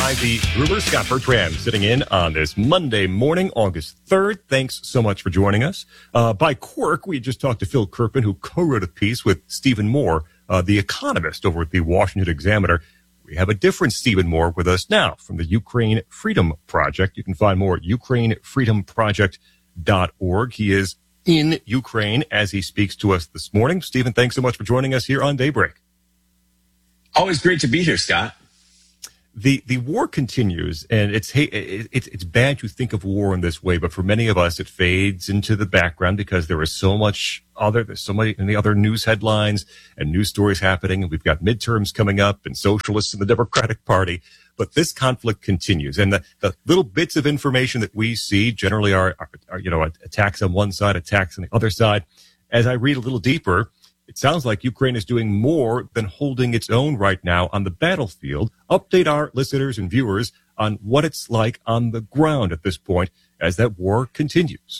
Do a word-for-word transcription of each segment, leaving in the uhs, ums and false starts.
by the Gruber, Scott Bertram, sitting in on this Monday morning, August third. Thanks so much for joining us. Uh, by quirk, we just talked to Phil Kerpen, who co-wrote a piece with Stephen Moore, uh, the economist over at the Washington Examiner. We have a different Stephen Moore with us now from the Ukraine Freedom Project. You can find more at ukraine freedom project dot org. He is in Ukraine as he speaks to us this morning. Stephen, thanks so much for joining us here on Daybreak. Always great to be here, Scott. The the war continues, and it's hey, it's it's bad to think of war in this way, but for many of us, it fades into the background because there is so much other, there's so many many other news headlines and news stories happening, and we've got midterms coming up, and socialists in the Democratic Party. But this conflict continues, and the, the little bits of information that we see generally are, are, are you know attacks on one side, attacks on the other side. As I read a little deeper, it sounds like Ukraine is doing more than holding its own right now on the battlefield. Update our listeners and viewers on what it's like on the ground at this point as that war continues.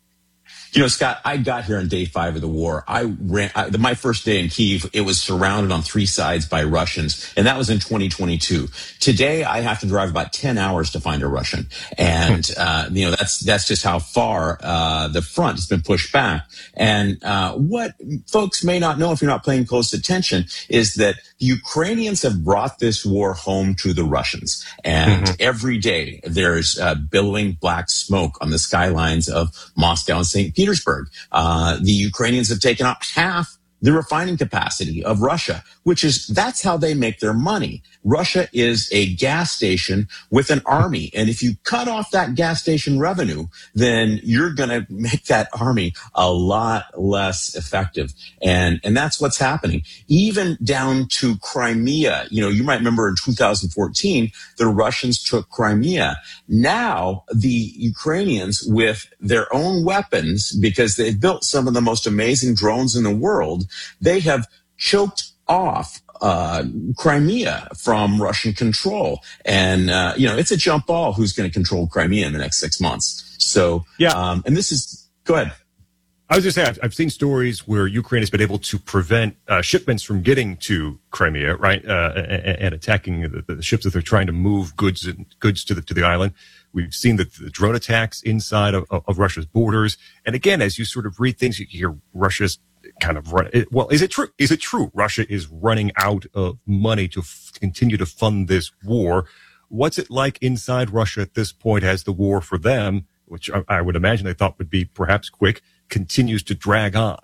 You know, Scott, I got here on day five of the war. I ran I, my first day in Kyiv. It was surrounded on three sides by Russians, and that was in twenty twenty-two. Today, I have to drive about ten hours to find a Russian, and uh, you know that's that's just how far uh, the front has been pushed back. And uh, what folks may not know, if you're not paying close attention, is that the Ukrainians have brought this war home to the Russians, and mm-hmm. every day there's uh, billowing black smoke on the skylines of Moscow and Saint Petersburg. Uh, the Ukrainians have taken up half the refining capacity of Russia, which is, that's how they make their money. Russia is a gas station with an army. And if you cut off that gas station revenue, then you're going to make that army a lot less effective. And, and that's what's happening. Even down to Crimea. You know, you might remember in two thousand fourteen, the Russians took Crimea. Now the Ukrainians, with their own weapons, because they've built some of the most amazing drones in the world, they have choked off uh Crimea from Russian control. And, uh, you know, it's a jump ball who's going to control Crimea in the next six months. So, yeah. Um, and this is, go ahead. I was just saying, I've seen stories where Ukraine has been able to prevent uh, shipments from getting to Crimea, right, uh, and, and attacking the, the ships that they're trying to move goods and goods to the to the island. We've seen the, the drone attacks inside of, of Russia's borders. And again, as you sort of read things, you hear Russia's kind of run. Well, is it true? Is it true? Russia is running out of money to f- continue to fund this war. What's it like inside Russia at this point as the war for them, which I, I would imagine they thought would be perhaps quick, continues to drag on?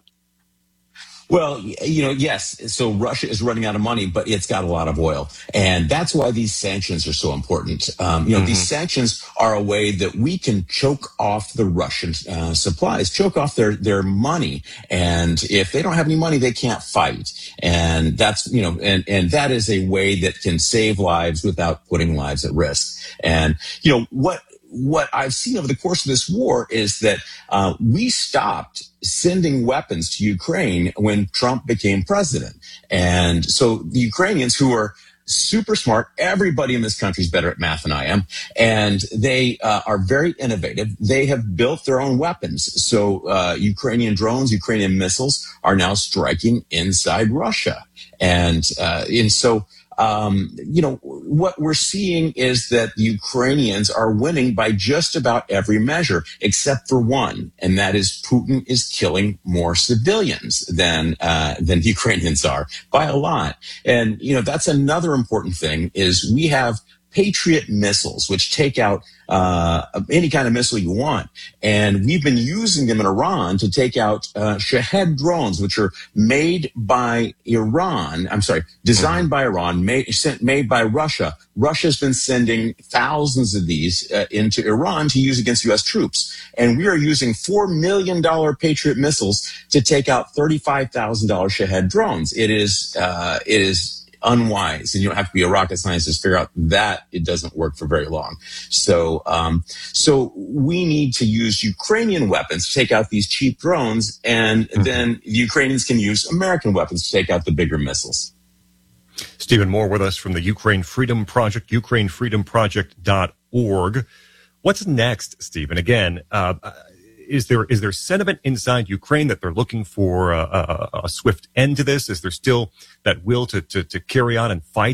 Well, you know, yes. So Russia is running out of money, but it's got a lot of oil. And that's why these sanctions are so important. Um, you know, mm-hmm. these sanctions are a way that we can choke off the Russian uh, supplies, choke off their, their money. And if they don't have any money, they can't fight. And that's, you know, and, and that is a way that can save lives without putting lives at risk. And, you know, what, what I've seen over the course of this war is that uh, we stopped sending weapons to Ukraine when Trump became president. And so the Ukrainians, who are super smart, everybody in this country is better at math than I am, and they uh, are very innovative. They have built their own weapons. So uh, Ukrainian drones, Ukrainian missiles are now striking inside Russia. And, uh, and so Um, you know, what we're seeing is that the Ukrainians are winning by just about every measure, except for one, and that is Putin is killing more civilians than uh, than the Ukrainians are by a lot. And, you know, that's another important thing is we have Patriot missiles, which take out uh any kind of missile you want. And we've been using them in Iran to take out uh Shahed drones, which are made by Iran. I'm sorry, designed by Iran, made, sent, made by Russia. Russia's been sending thousands of these uh, into Iran to use against U S troops. And we are using four million dollars Patriot missiles to take out thirty-five thousand dollars Shahed drones. It is, uh, it is, unwise, and you don't have to be a rocket scientist to figure out that it doesn't work for very long. So, um, so we need to use Ukrainian weapons to take out these cheap drones, and mm-hmm. then the Ukrainians can use American weapons to take out the bigger missiles. Stephen Moore with us from the Ukraine Freedom Project, ukraine freedom project dot org. What's next, Stephen? Again, uh, Is there is there sentiment inside Ukraine that they're looking for a, a, a swift end to this? Is there still that will to, to, to carry on and fight? And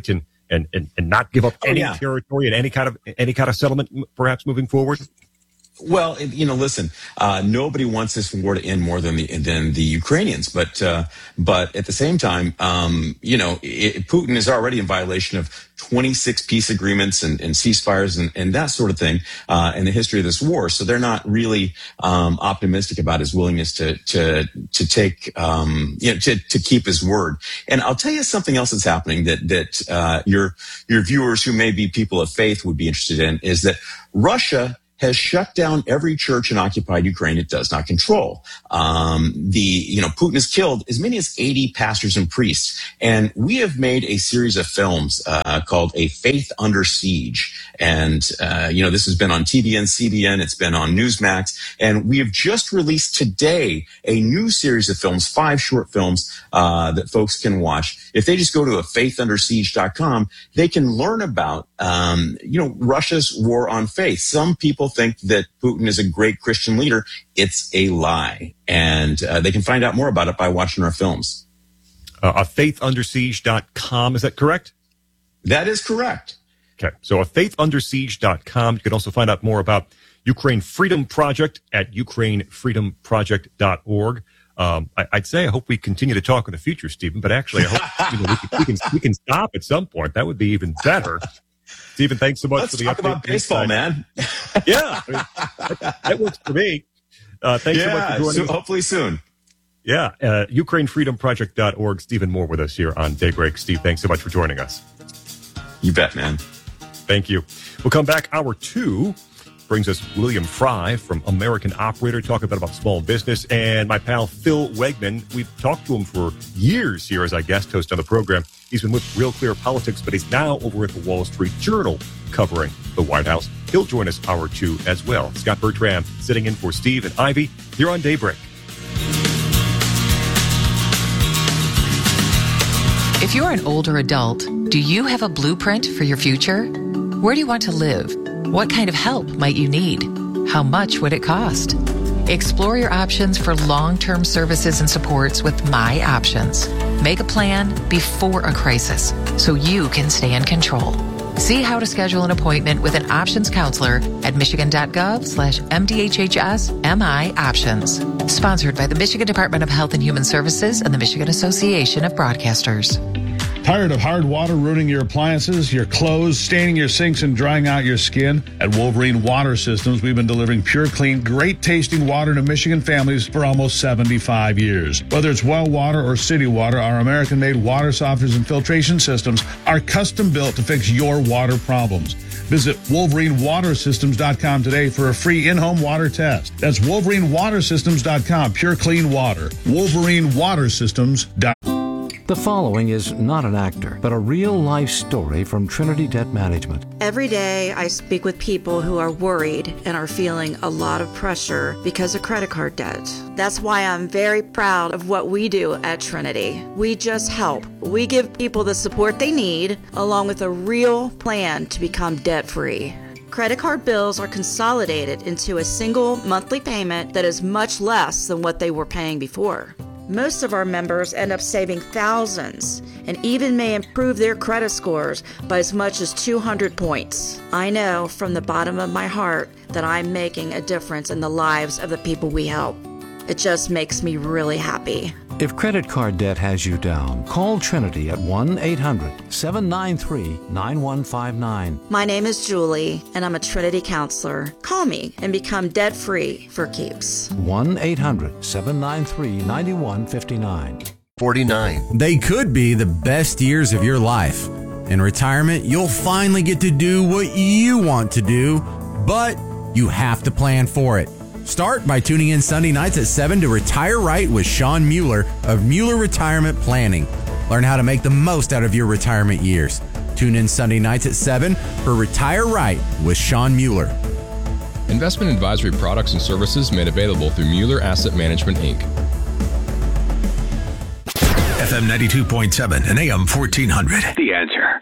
and, and, and not give up Oh, any yeah. territory and any kind of any kind of settlement, perhaps moving forward? Well, you know, listen, uh, nobody wants this war to end more than the than the Ukrainians, but uh, but at the same time, um, you know, it, Putin is already in violation of twenty-six peace agreements and, and ceasefires and, and that sort of thing uh, in the history of this war. So they're not really um, optimistic about his willingness to to to take um, you know to to keep his word. And I'll tell you something else that's happening that that uh, your your viewers who may be people of faith would be interested in is that Russia has shut down every church in occupied Ukraine it does not control. Um, the, you know, Putin has killed as many as eighty pastors and priests. And we have made a series of films, uh, called A Faith Under Siege. And, uh, you know, this has been on T V N, C B N, it's been on Newsmax. And we have just released today a new series of films, five short films, uh, that folks can watch. If they just go to a faith under siege dot com, they can learn about, um, you know, Russia's war on faith. Some people think that Putin is a great Christian leader. It's a lie. And uh, they can find out more about it by watching our films. Uh, a faith under siege dot com, is that correct? That is correct. Okay, so a faith under siege dot com. You can also find out more about Ukraine Freedom Project at ukraine freedom project dot org. Um, I, I'd say I hope we continue to talk in the future, Stephen, but actually I hope you know, we, can, we, can, we can stop at some point. That would be even better. Stephen, thanks so much Let's for the talk update. about baseball, man. Yeah, I mean, that, that works for me. Uh, thanks yeah, so much for joining so us. hopefully soon. Yeah, uh, ukraine freedom project dot org. Stephen Moore with us here on Daybreak. Steve, thanks so much for joining us. You bet, man. Thank you. We'll come back. Hour two brings us William Fry from American Operator, talking about, about small business, and my pal Phil Wegman. We've talked to him for years here as our guest host on the program. He's been with Real Clear Politics, but he's now over at the Wall Street Journal covering the White House. He'll join us hour two as well. Scott Bertram sitting in for Steve and Ivy here on Daybreak. If you're an older adult, do you have a blueprint for your future? Where do you want to live? What kind of help might you need? How much would it cost? Explore your options for long-term services and supports with My Options. Make a plan before a crisis so you can stay in control. See how to schedule an appointment with an options counselor at michigan.gov slash MDHHS MI Options. Sponsored by the Michigan Department of Health and Human Services and the Michigan Association of Broadcasters. Tired of hard water ruining your appliances, your clothes, staining your sinks, and drying out your skin? At Wolverine Water Systems, we've been delivering pure, clean, great-tasting water to Michigan families for almost seventy-five years. Whether it's well water or city water, our American-made water softeners and filtration systems are custom-built to fix your water problems. Visit wolverine water systems dot com today for a free in-home water test. That's wolverine water systems dot com, pure, clean water. wolverine water systems dot com. The following is not an actor, but a real-life story from Trinity Debt Management. Every day I speak with people who are worried and are feeling a lot of pressure because of credit card debt. That's why I'm very proud of what we do at Trinity. We just help. We give people the support they need, along with a real plan to become debt-free. Credit card bills are consolidated into a single monthly payment that is much less than what they were paying before. Most of our members end up saving thousands and even may improve their credit scores by as much as two hundred points. I know from the bottom of my heart that I'm making a difference in the lives of the people we help. It just makes me really happy. If credit card debt has you down, call Trinity at one eight hundred seven nine three nine one five nine. My name is Julie, and I'm a Trinity counselor. Call me and become debt-free for keeps. one eight hundred seven nine three nine one five nine. forty-nine. They could be the best years of your life. In retirement, you'll finally get to do what you want to do, but you have to plan for it. Start by tuning in Sunday nights at seven to Retire Right with Sean Mueller of Mueller Retirement Planning. Learn how to make the most out of your retirement years. Tune in Sunday nights at seven for Retire Right with Sean Mueller. Investment advisory products and services made available through Mueller Asset Management, Incorporated. F M ninety-two point seven and A M fourteen hundred. The Answer.